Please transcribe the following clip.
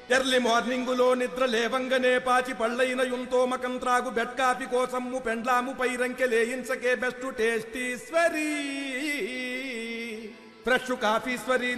early మార్నింగులో నిద్ర లేవంగనే పాచి పళ్ళైన యుంతోమకం త్రాగు బెడ్ కాఫీ కోసమ్ము పెండ్లాము పైరంకె లేయించకే బెస్ట్ టేస్టీశ్వరీ ఫ్రెష్ కాఫీశ్వరీ